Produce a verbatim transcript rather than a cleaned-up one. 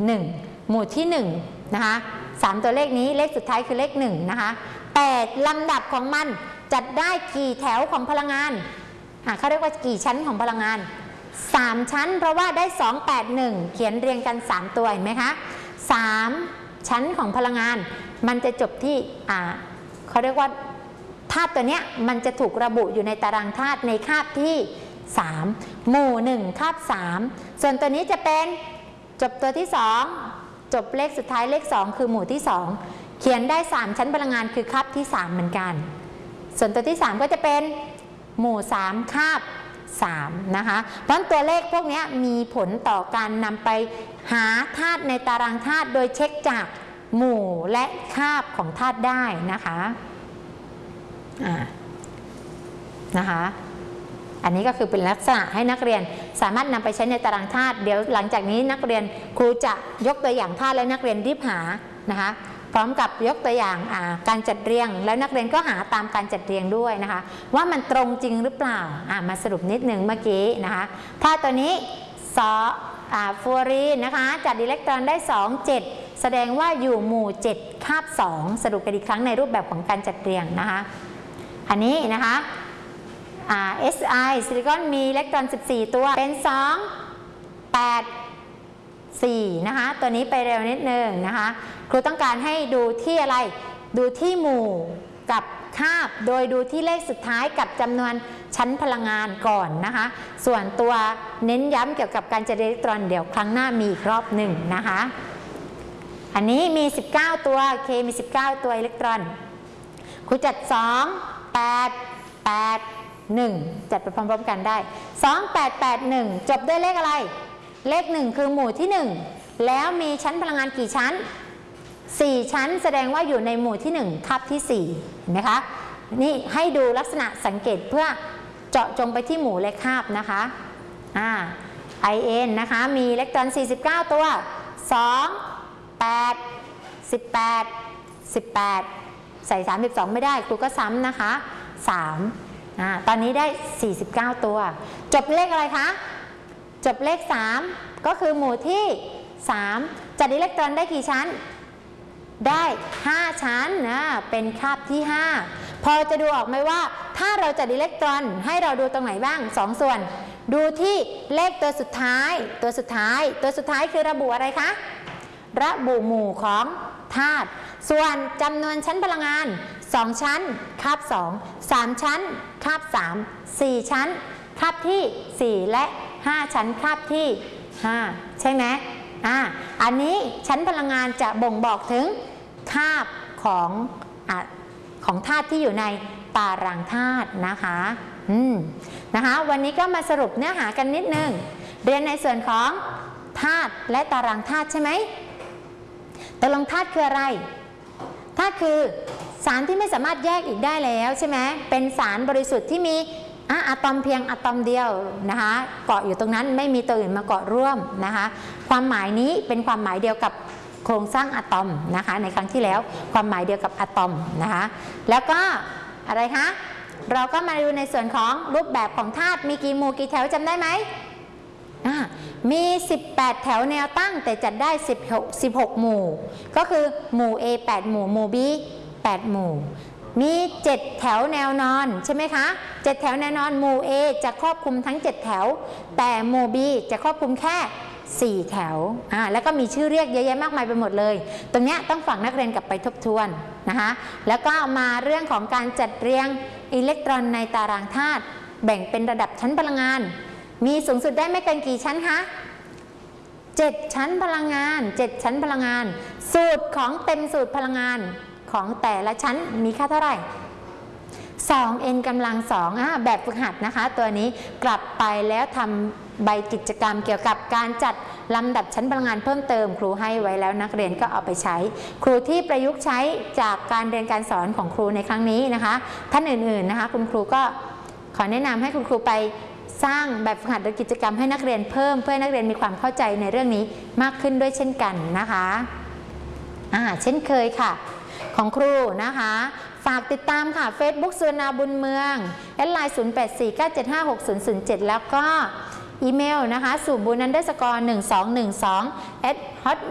หนึ่งหมู่ที่หนึ่งนะคะสามตัวเลขนี้เลขสุดท้ายคือเลขหนึ่งนะคะแต่ลำดับของมันจัดได้กี่แถวของพลังงานอ่ะเขาเรียกว่ากี่ชั้นของพลังงานสามชั้นเพราะว่าได้สอง แปด หนึ่งเขียนเรียงกันสามตัวเห็นไหมคะสามชั้นของพลังงานมันจะจบที่อ่าเขาเรียกว่าธาตุตัวเนี้ยมันจะถูกระบุอยู่ในตารางธาตุในคาบที่สามหมู่หนึ่งคาบสามส่วนตัวนี้จะเป็นจบตัวที่สองจบเลขสุดท้ายเลขสองคือหมู่ที่สองเขียนได้สามชั้นพลังงานคือคาบที่สามเหมือนกันส่วนตัวที่สามก็จะเป็นหมู่สามคาบสามนะคะเพราะตัวเลขพวกนี้มีผลต่อการนำไปหาธาตุในตารางธาตุโดยเช็คจากหมู่และคาบของธาตุได้นะคะอ่านะคะอันนี้ก็คือเป็นลักษณะให้นักเรียนสามารถนำไปใช้ในตารางธาตุเดี๋ยวหลังจากนี้นักเรียนครูจะยกตัวอย่างธาตุและนักเรียนรีบหานะคะพร้อมกับยกตัวอย่างการจัดเรียงแล้วนักเรียนก็หาตามการจัดเรียงด้วยนะคะว่ามันตรงจริงหรือเปล่ามาสรุปนิดหนึ่งเมื่อกี้นะคะถ้าตัวนี้ซอฟลูออรีนนะคะจัดอิเล็กตรอนได้สอง เจ็ดแสดงว่าอยู่หมู่เจ็ดคาบสองสรุปกันอีกครั้งในรูปแบบของการจัดเรียงนะคะอันนี้นะคะ เอส ไอ ซิลิคอนมีอิเล็กตรอนสิบสี่ตัวเป็นสอง แปด สี่นะคะตัวนี้ไปเร็วนิดนึงนะคะครูต้องการให้ดูที่อะไรดูที่หมู่กับคาบโดยดูที่เลขสุดท้ายกับจำนวนชั้นพลังงานก่อนนะคะส่วนตัวเน้นย้ำเกี่ยวกับการจัดอิเล็กตรอนเดี๋ยวครั้งหน้ามีอีกรอบหนึ่งนะคะอันนี้มีสิบเก้าตัว K มีสิบเก้าตัวอิเล็กตรอนครูจัดสอง แปด แปด หนึ่งจัดไปพร้อมๆกันได้สอง แปด แปด หนึ่งจบด้วยเลขอะไรเลขหนึ่งคือหมู่ที่หนึ่งแล้วมีชั้นพลังงานกี่ชั้นสี่ชั้นแสดงว่าอยู่ในหมู่ที่หนึ่งคาบที่สี่เห็นไหมคะนี่ให้ดูลักษณะสังเกตเพื่อเจาะจงไปที่หมู่และคาบนะคะอ่า ไอ เอ็น นะคะมีอิเล็กตรอนสี่สิบเก้าตัวสอง แปด สิบแปด สิบแปดใส่สามสิบสองไม่ได้ครูก็ซ้ำนะคะสามอ่าตอนนี้ได้สี่สิบเก้าตัวจบเลขอะไรคะจบเลขสามก็คือหมู่ที่สามจัดอิเล็กตรอนได้กี่ชั้นได้ห้าชั้นนะเป็นคาบที่ห้าพอจะดูออกไหมว่าถ้าเราจัดอิเล็กตรอนให้เราดูตรงไหนบ้างสองส่วนดูที่เลขตัวสุดท้ายตัวสุดท้ายตัวสุดท้ายคือระบุอะไรคะระบุหมู่ของธาตุส่วนจำนวนชั้นพลังงานสองชั้นคาบสอง สามชั้นคาบสาม สี่ชั้นคาบที่สี่และห้าชั้นคาบที่ห้าใช่ไหมอ่าอันนี้ชั้นพลังงานจะบ่งบอกถึงคาบของอ่ะของธาตุที่อยู่ในตารางธาตุนะคะอืมนะคะวันนี้ก็มาสรุปเนื้อหากันนิดนึงเรียนในส่วนของธาตุและตารางธาตุใช่ไหมตารางธาตุคืออะไรธาตุคือสารที่ไม่สามารถแยกอีกได้แล้วใช่ไหมเป็นสารบริสุทธิ์ที่มีอะตอมเพียงอะตอมเดียวนะคะเกาะอยู่ตรงนั้นไม่มีตัวอื่นมาเกาะร่วมนะคะความหมายนี้เป็นความหมายเดียวกับโครงสร้างอะตอมนะคะในครั้งที่แล้วความหมายเดียวกับอะตอมนะคะแล้วก็อะไรคะเราก็มาดูในส่วนของรูปแบบของธาตุมีกี่หมู่กี่แถวจำได้ไหมมีสิบแปดแถวแนวตั้งแต่จัดได้สิบหก สิบหกหมู่ก็คือหมู่ A แปดหมู่หมู่ B แปดหมู่มีเจ็ดแถวแนวนอนใช่ไหมคะเจ็ดแถวแนวนอนหมู่ A จะครอบคลุมทั้งเจ็ดแถวแต่หมู่ B จะครอบคลุมแค่สี่แถวอ่าแล้วก็มีชื่อเรียกเยอะแยะมากมายไปหมดเลยตรงนี้ต้องฝากนักเรียนกลับไปทบทวนนะคะแล้วก็มาเรื่องของการจัดเรียงอิเล็กตรอนในตารางธาตุแบ่งเป็นระดับชั้นพลังงานมีสูงสุดได้ไม่เกินกี่ชั้นคะเจ็ดชั้นพลังงานเจ็ดชั้นพลังงานสูตรของเต็มสูตรพลังงานของแต่ละชั้นมีค่าเท่าไหร่สอง เอ็น กำลังสองอ่ะแบบฝึกหัดนะคะตัวนี้กลับไปแล้วทำใบกิจกรรมเกี่ยวกับการจัดลำดับชั้นพลังงานเพิ่มเติมครูให้ไว้แล้วนักเรียนก็เอาไปใช้ครูที่ประยุกต์ใช้จากการเรียนการสอนของครูในครั้งนี้นะคะท่านอื่นๆนะคะคุณครูก็ขอแนะนำให้คุณครูไปสร้างแบบฝึกหัดหรือกิจกรรมให้นักเรียนเพิ่มเพื่อให้นักเรียนมีความเข้าใจในเรื่องนี้มากขึ้นด้วยเช่นกันนะคะอ่าเช่นเคยค่ะของครูนะคะฝากติดตามค่ะ Facebook สุวรรณาบุญเมืองแอดไลน์ ศูนย์ แปด สี่ เก้า เจ็ด ห้า หก ศูนย์ ศูนย์ เจ็ด แล้วก็อีเมลนะคะสู่บุญนันเดอร์สกอร์หนึ่งสองหนึ่งสอง แอท ฮอต